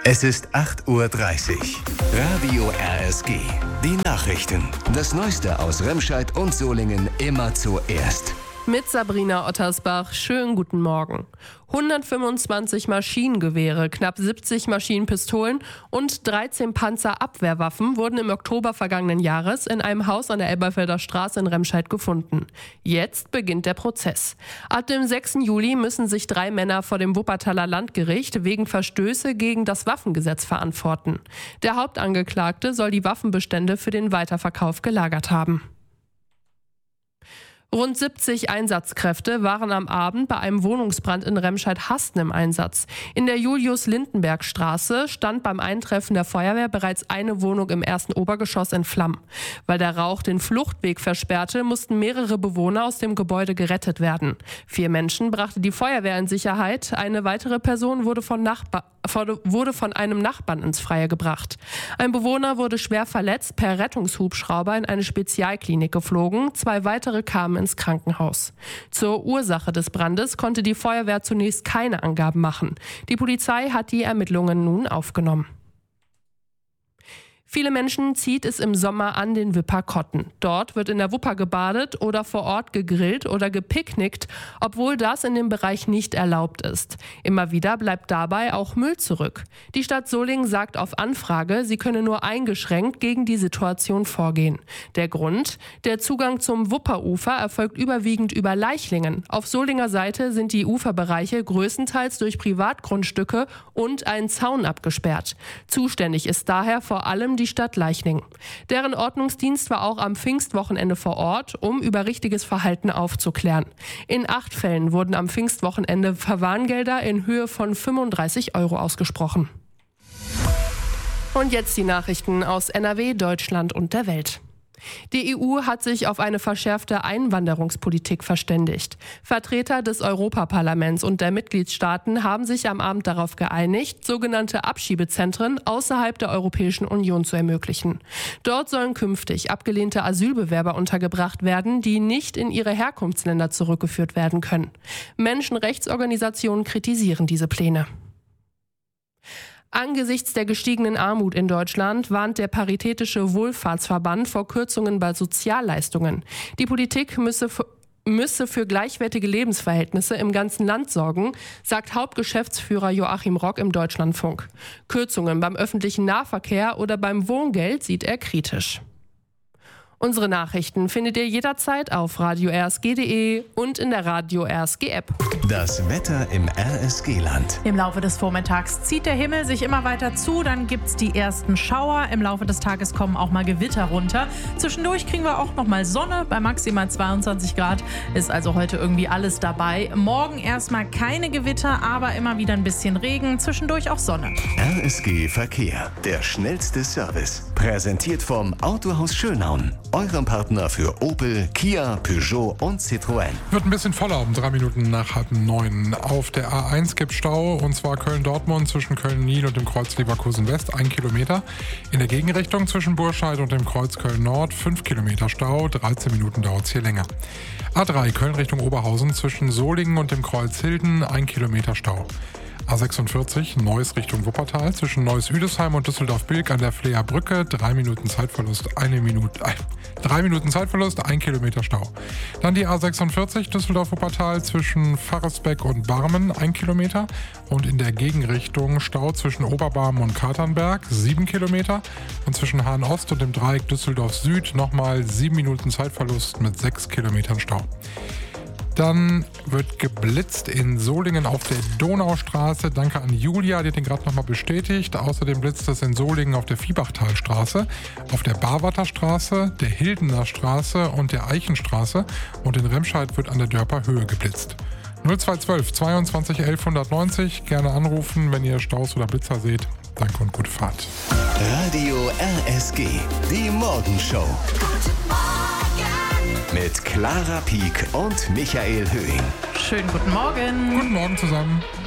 Es ist 8:30 Uhr. Radio RSG. Die Nachrichten. Das Neueste aus Remscheid und Solingen immer zuerst. Mit Sabrina Ottersbach. Schönen guten Morgen. 125 Maschinengewehre, knapp 70 Maschinenpistolen und 13 Panzerabwehrwaffen wurden im Oktober vergangenen Jahres in einem Haus an der Elberfelder Straße in Remscheid gefunden. Jetzt beginnt der Prozess. Ab dem 6. Juli müssen sich 3 Männer vor dem Wuppertaler Landgericht wegen Verstöße gegen das Waffengesetz verantworten. Der Hauptangeklagte soll die Waffenbestände für den Weiterverkauf gelagert haben. Rund 70 Einsatzkräfte waren am Abend bei einem Wohnungsbrand in Remscheid-Hasten im Einsatz. In der Julius-Lindenberg-Straße stand beim Eintreffen der Feuerwehr bereits eine Wohnung im ersten Obergeschoss in Flammen. Weil der Rauch den Fluchtweg versperrte, mussten mehrere Bewohner aus dem Gebäude gerettet werden. 4 Menschen brachte die Feuerwehr in Sicherheit. Eine weitere Person wurde von einem Nachbarn ins Freie gebracht. Ein Bewohner wurde schwer verletzt, per Rettungshubschrauber in eine Spezialklinik geflogen. 2 weitere kamen ins Krankenhaus. Zur Ursache des Brandes konnte die Feuerwehr zunächst keine Angaben machen. Die Polizei hat die Ermittlungen nun aufgenommen. Viele Menschen zieht es im Sommer an den Wipperkotten. Dort wird in der Wupper gebadet oder vor Ort gegrillt oder gepicknickt, obwohl das in dem Bereich nicht erlaubt ist. Immer wieder bleibt dabei auch Müll zurück. Die Stadt Solingen sagt auf Anfrage, sie könne nur eingeschränkt gegen die Situation vorgehen. Der Grund? Der Zugang zum Wupperufer erfolgt überwiegend über Leichlingen. Auf Solinger Seite sind die Uferbereiche größtenteils durch Privatgrundstücke und einen Zaun abgesperrt. Zuständig ist daher vor allem die Stadt Leichlingen. Deren Ordnungsdienst war auch am Pfingstwochenende vor Ort, um über richtiges Verhalten aufzuklären. In 8 Fällen wurden am Pfingstwochenende Verwarngelder in Höhe von 35 € ausgesprochen. Und jetzt die Nachrichten aus NRW, Deutschland und der Welt. Die EU hat sich auf eine verschärfte Einwanderungspolitik verständigt. Vertreter des Europaparlaments und der Mitgliedstaaten haben sich am Abend darauf geeinigt, sogenannte Abschiebezentren außerhalb der Europäischen Union zu ermöglichen. Dort sollen künftig abgelehnte Asylbewerber untergebracht werden, die nicht in ihre Herkunftsländer zurückgeführt werden können. Menschenrechtsorganisationen kritisieren diese Pläne. Angesichts der gestiegenen Armut in Deutschland warnt der Paritätische Wohlfahrtsverband vor Kürzungen bei Sozialleistungen. Die Politik müsse für gleichwertige Lebensverhältnisse im ganzen Land sorgen, sagt Hauptgeschäftsführer Joachim Rock im Deutschlandfunk. Kürzungen beim öffentlichen Nahverkehr oder beim Wohngeld sieht er kritisch. Unsere Nachrichten findet ihr jederzeit auf radio-rsg.de und in der Radio RSG App. Das Wetter im RSG-Land. Im Laufe des Vormittags zieht der Himmel sich immer weiter zu, dann gibt's die ersten Schauer. Im Laufe des Tages kommen auch mal Gewitter runter. Zwischendurch kriegen wir auch noch mal Sonne bei maximal 22 Grad. Ist also heute irgendwie alles dabei. Morgen erstmal keine Gewitter, aber immer wieder ein bisschen Regen, zwischendurch auch Sonne. RSG Verkehr, der schnellste Service. Präsentiert vom Autohaus Schönaun. Eurem Partner für Opel, Kia, Peugeot und Citroën. Wird ein bisschen voller um 3 Minuten nach 8:30. Auf der A1 gibt Stau, und zwar Köln-Dortmund zwischen Köln-Nil und dem Kreuz Leverkusen-West 1 Kilometer. In der Gegenrichtung zwischen Burscheid und dem Kreuz Köln-Nord 5 Kilometer Stau. 13 Minuten dauert es hier länger. A3 Köln Richtung Oberhausen zwischen Solingen und dem Kreuz Hilden 1 Kilometer Stau. A46 Neuss Richtung Wuppertal zwischen Neuss-Üdesheim und Düsseldorf-Bilk an der Fleer Brücke 3 Minuten Zeitverlust, 3 Minuten Zeitverlust, 1 Kilometer Stau. Dann die A46 Düsseldorf-Wuppertal zwischen Pfarresbeck und Barmen 1 Kilometer und in der Gegenrichtung Stau zwischen Oberbarmen und Katernberg 7 Kilometer und zwischen Hahn-Ost und dem Dreieck Düsseldorf-Süd nochmal 7 Minuten Zeitverlust mit 6 Kilometern Stau. Dann wird geblitzt in Solingen auf der Donaustraße. Danke an Julia, die hat den gerade nochmal bestätigt. Außerdem blitzt es in Solingen auf der Viehbachtalstraße, auf der Barwater Straße, der Hildener Straße und der Eichenstraße. Und in Remscheid wird an der Dörper Höhe geblitzt. 0212 22 11 190. Gerne anrufen, wenn ihr Staus oder Blitzer seht. Danke und gute Fahrt. Radio RSG, die Morgenshow. Mit Clara Pieck und Michael Höhing. Schönen guten Morgen. Guten Morgen zusammen.